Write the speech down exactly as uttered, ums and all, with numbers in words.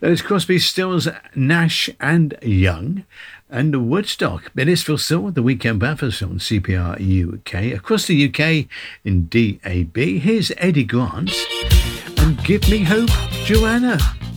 There's Crosby, Stills, Nash and Young. And Woodstock, Innisfil Still, The Weekend Breakfast on C P R U K. Across the U K in D A B, here's Eddie Grant and Give Me Hope, Joanna.